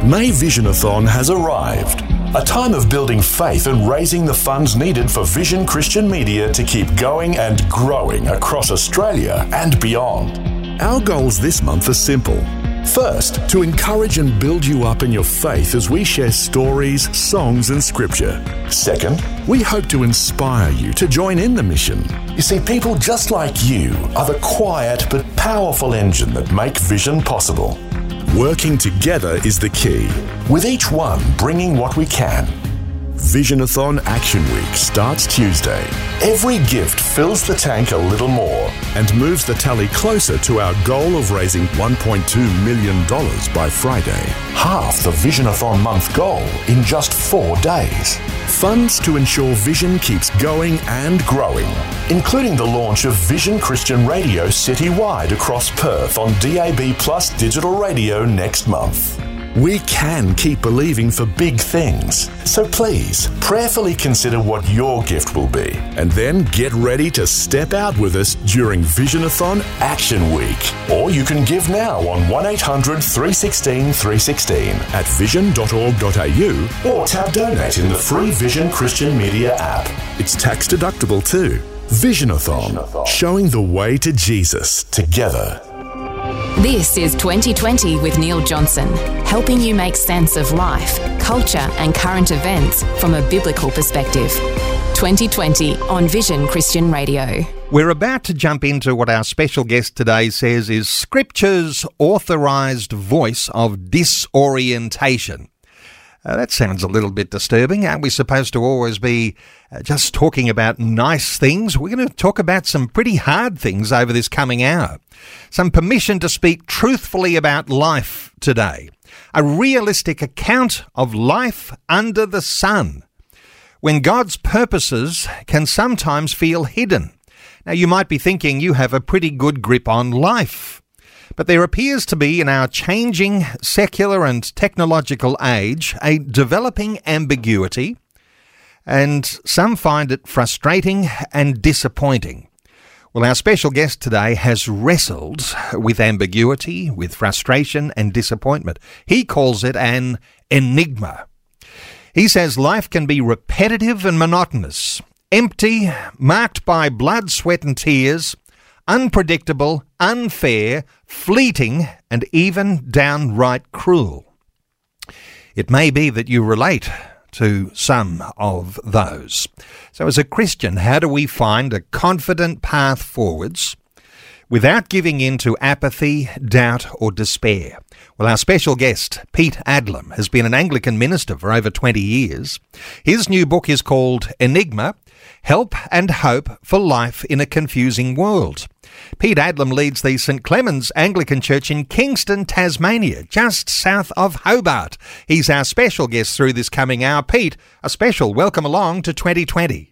May Visionathon has arrived. A time of building faith and raising the funds needed for Vision Christian Media to keep going and growing across Australia and beyond. Our goals this month are simple. First, to encourage and build you up in your faith as we share stories, songs and scripture. Second, we hope to inspire you to join in the mission. You see, people just like you are the quiet but powerful engine that make Vision possible. Working together is the key, with each one bringing what we can. Visionathon Action Week starts Tuesday. Every gift fills the tank a little more and moves the tally closer to our goal of raising $1.2 million by Friday. Half the Visionathon month goal in just 4 days. Funds to ensure Vision keeps going and growing, including the launch of Vision Christian Radio citywide across Perth on DAB Plus digital radio next month. We can keep believing for big things. So please, prayerfully consider what your gift will be. And then get ready to step out with us during Visionathon Action Week. Or you can give now on 1800 316 316 at vision.org.au or tap donate in the free Vision Christian Media app. It's tax deductible too. Visionathon, showing the way to Jesus together. This is 2020 with Neil Johnson, helping you make sense of life, culture and current events from a biblical perspective. 2020 on Vision Christian Radio. We're about to jump into what our special guest today says is Scripture's authorised voice of disorientation. That sounds a little bit disturbing. Aren't we supposed to always be just talking about nice things? We're going to talk about some pretty hard things over this coming hour. Some permission to speak truthfully about life today. A realistic account of life under the sun, when God's purposes can sometimes feel hidden. Now, you might be thinking you have a pretty good grip on life. But there appears to be, in our changing secular and technological age, a developing ambiguity, and some find it frustrating and disappointing. Well, our special guest today has wrestled with ambiguity, with frustration and disappointment. He calls it an enigma. He says life can be repetitive and monotonous, empty, marked by blood, sweat and tears, unpredictable, unfair, fleeting, and even downright cruel. It may be that you relate to some of those. So as a Christian, how do we find a confident path forwards without giving in to apathy, doubt or despair? Well, our special guest, Pete Adlam, has been an Anglican minister for over 20 years. His new book is called Enigma, Help and Hope for Life in a Confusing World. Pete Adlam leads the St Clemens Anglican Church in Kingston, Tasmania, just south of Hobart. He's our special guest through this coming hour. Pete, a special welcome along to 2020.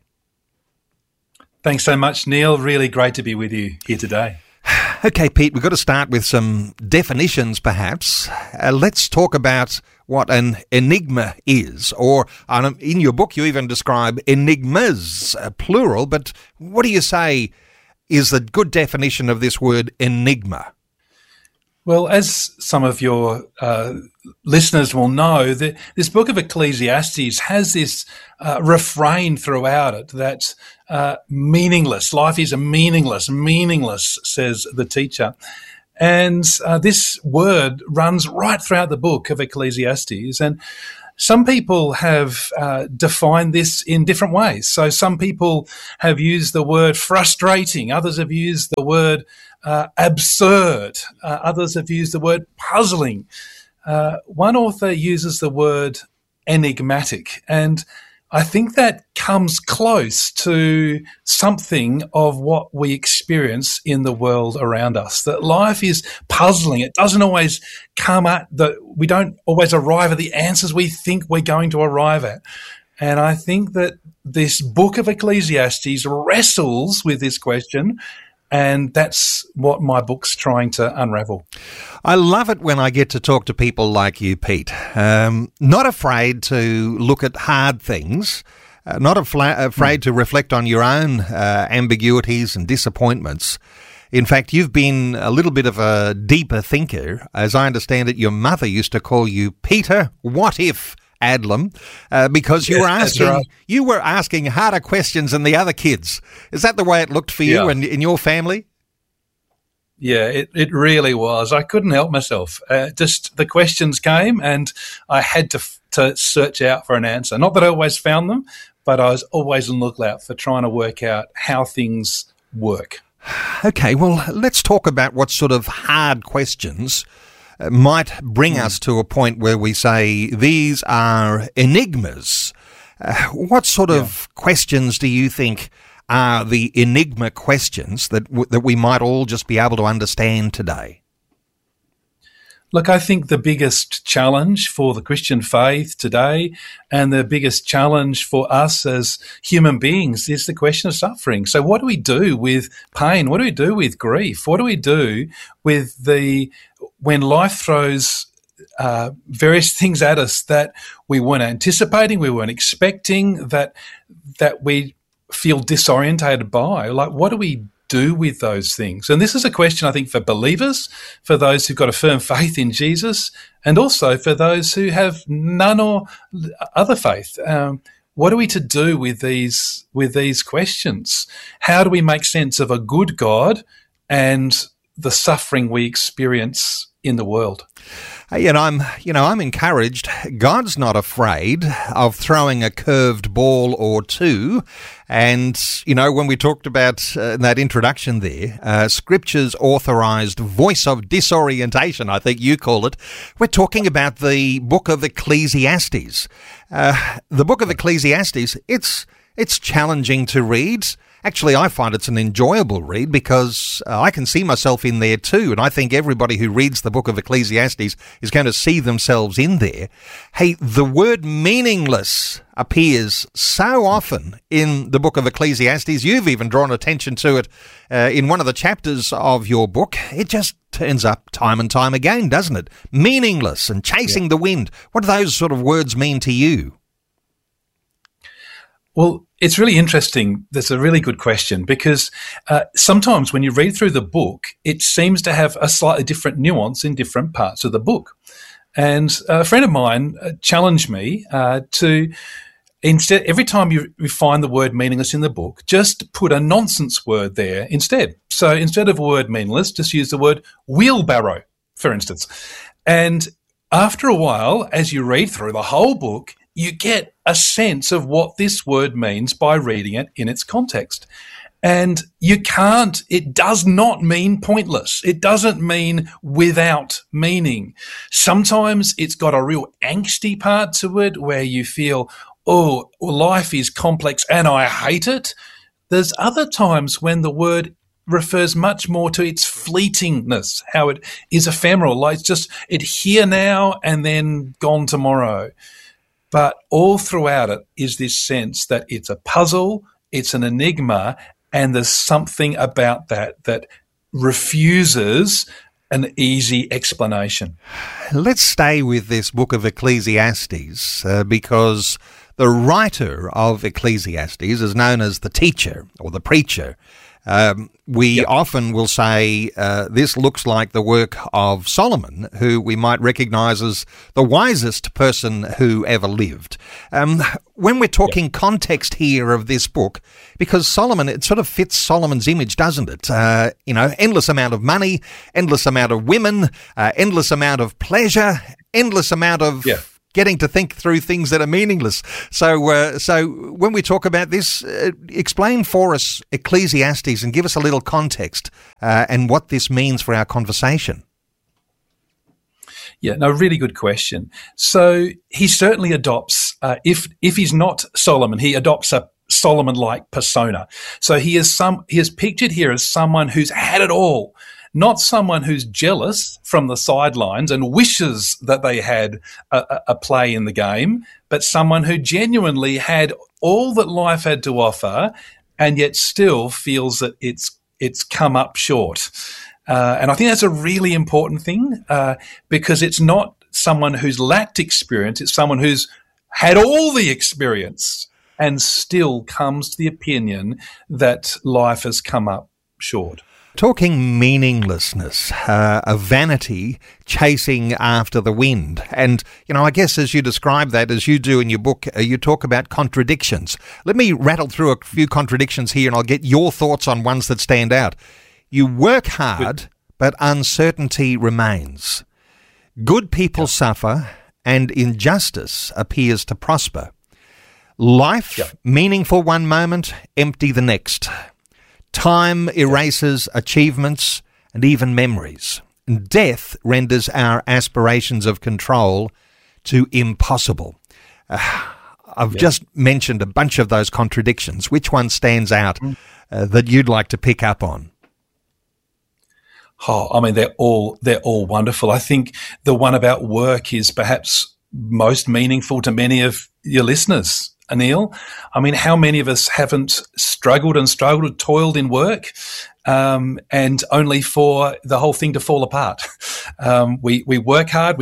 Thanks so much, Neil. Really great to be with you here today. Okay, Pete, we've got to start with some definitions, perhaps. Let's talk about what an enigma is, or in your book you even describe enigmas, plural, but what do you say is the good definition of this word enigma? Well, as some of your listeners will know, this book of Ecclesiastes has this refrain throughout it that meaningless, life is meaningless, says the teacher. And this word runs right throughout the book of Ecclesiastes. And some people have defined this in different ways. So some people have used the word frustrating. Others have used the word absurd. Others have used the word puzzling. One author uses the word enigmatic. And I think that comes close to something of what we experience in the world around us, that life is puzzling. It doesn't always we don't always arrive at the answers we think we're going to arrive at. And I think that this book of Ecclesiastes wrestles with this question, and that's what my book's trying to unravel. I love it when I get to talk to people like you, Pete. Not afraid to look at hard things, not afraid to reflect on your own ambiguities and disappointments. In fact, you've been a little bit of a deeper thinker. As I understand it, your mother used to call you Peter What If Adlam, because you were asking harder questions than the other kids. Is that the way it looked for you and in your family? Yeah, it really was. I couldn't help myself. Just the questions came and I had to search out for an answer. Not that I always found them, but I was always on the lookout for trying to work out how things work. Okay, well, let's talk about what sort of hard questions might bring us to a point where we say these are enigmas. What sort of questions do you think are the enigma questions that we might all just be able to understand today? Look, I think the biggest challenge for the Christian faith today and the biggest challenge for us as human beings is the question of suffering. So what do we do with pain? What do we do with grief? What do we do with when life throws various things at us that we weren't anticipating, we weren't expecting, that we feel disorientated by? Like, what do we do with those things? And this is a question, I think, for believers, for those who've got a firm faith in Jesus, and also for those who have none or other faith. What are we to do with these questions? How do we make sense of a good God and the suffering we experience in the world? And I'm encouraged. God's not afraid of throwing a curved ball or two. And, when we talked about in that introduction there, Scripture's authorized voice of disorientation, I think you call it, we're talking about the book of Ecclesiastes. The book of Ecclesiastes, it's challenging to read. Actually, I find it's an enjoyable read because I can see myself in there too, and I think everybody who reads the book of Ecclesiastes is going to see themselves in there. Hey, the word meaningless appears so often in the book of Ecclesiastes. You've even drawn attention to it in one of the chapters of your book. It just turns up time and time again, doesn't it? Meaningless and chasing the wind. What do those sort of words mean to you? Well, it's really interesting. That's a really good question because sometimes when you read through the book, it seems to have a slightly different nuance in different parts of the book. And a friend of mine challenged me to instead, every time you find the word meaningless in the book, just put a nonsense word there instead. So instead of the word meaningless, just use the word wheelbarrow, for instance. And after a while, as you read through the whole book, you get a sense of what this word means by reading it in its context. And it does not mean pointless. It doesn't mean without meaning. Sometimes it's got a real angsty part to it where you feel, oh, life is complex and I hate it. There's other times when the word refers much more to its fleetingness, how it is ephemeral, like it's here now and then gone tomorrow. But all throughout it is this sense that it's a puzzle, it's an enigma, and there's something about that refuses an easy explanation. Let's stay with this book of Ecclesiastes because the writer of Ecclesiastes is known as the teacher or the preacher. We often will say this looks like the work of Solomon, who we might recognise as the wisest person who ever lived. When we're talking context here of this book, because Solomon, it sort of fits Solomon's image, doesn't it? Endless amount of money, endless amount of women, endless amount of pleasure, endless amount of getting to think through things that are meaningless. So when we talk about this, explain for us Ecclesiastes and give us a little context and what this means for our conversation. Yeah, no, really good question. So he certainly adopts, if he's not Solomon, he adopts a Solomon-like persona. So he is pictured here as someone who's had it all. Not someone who's jealous from the sidelines and wishes that they had a play in the game, but someone who genuinely had all that life had to offer and yet still feels that it's come up short. And I think that's a really important thing because it's not someone who's lacked experience, it's someone who's had all the experience and still comes to the opinion that life has come up short. Talking meaninglessness, a vanity chasing after the wind. And, I guess as you describe that, as you do in your book, you talk about contradictions. Let me rattle through a few contradictions here and I'll get your thoughts on ones that stand out. You work hard, but uncertainty remains. Good people suffer and injustice appears to prosper. Life, meaningful one moment, empty the next. Time erases achievements and even memories. And death renders our aspirations of control to impossible. I've just mentioned a bunch of those contradictions. Which one stands out that you'd like to pick up on? Oh, I mean, they're all wonderful. I think the one about work is perhaps most meaningful to many of your listeners. Anil, I mean, how many of us haven't struggled, toiled in work, and only for the whole thing to fall apart? We work hard,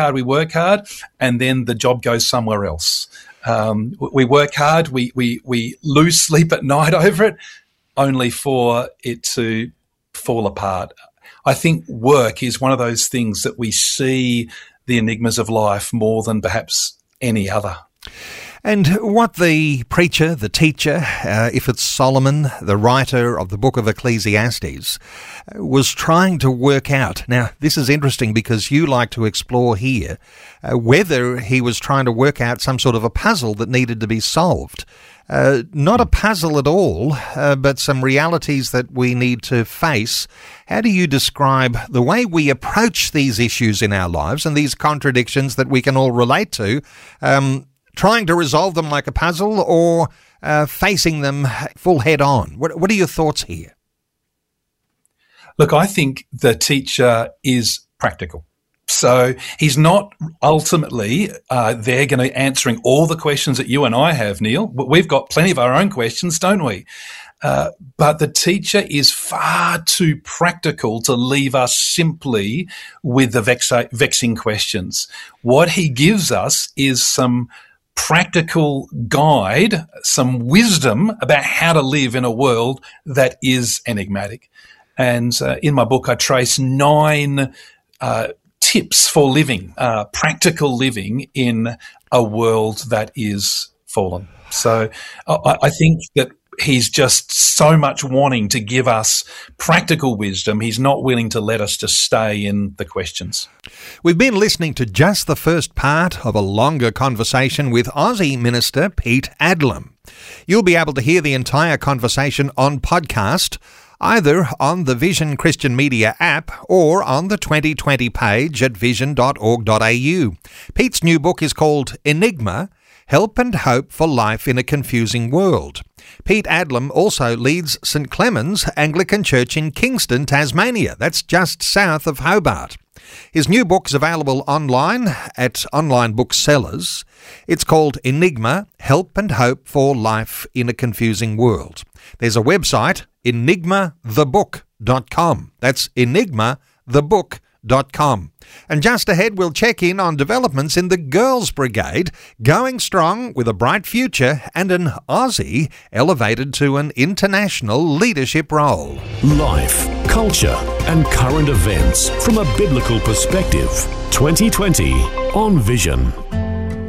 and then the job goes somewhere else. We work hard, we lose sleep at night over it, only for it to fall apart. I think work is one of those things that we see the enigmas of life more than perhaps any other. And what the preacher, the teacher, if it's Solomon, the writer of the book of Ecclesiastes, was trying to work out. Now, this is interesting because you like to explore here whether he was trying to work out some sort of a puzzle that needed to be solved. Not a puzzle at all, but some realities that we need to face. How do you describe the way we approach these issues in our lives and these contradictions that we can all relate to? Trying to resolve them like a puzzle or facing them full head on? What are your thoughts here? Look, I think the teacher is practical. So he's not ultimately there going to answering all the questions that you and I have, Neil. We've got plenty of our own questions, don't we? But the teacher is far too practical to leave us simply with the vexing questions. What he gives us is some practical guide, some wisdom about how to live in a world that is enigmatic. And in my book, I trace 9 tips for living, practical living in a world that is fallen. So I think that he's just so much wanting to give us practical wisdom. He's not willing to let us just stay in the questions. We've been listening to just the first part of a longer conversation with Aussie minister Pete Adlam. You'll be able to hear the entire conversation on podcast, either on the Vision Christian Media app or on the 2020 page at vision.org.au. Pete's new book is called Enigma: Help and Hope for Life in a Confusing World. Pete Adlam also leads St Clement's Anglican Church in Kingston, Tasmania. That's just south of Hobart. His new book is available online at online booksellers. It's called Enigma: Help and Hope for Life in a Confusing World. There's a website, enigmathebook.com. That's enigmathebook.com. And just ahead, we'll check in on developments in the Girls Brigade, going strong with a bright future and an Aussie elevated to an international leadership role. Life, culture and current events from a biblical perspective. 2020 on Vision.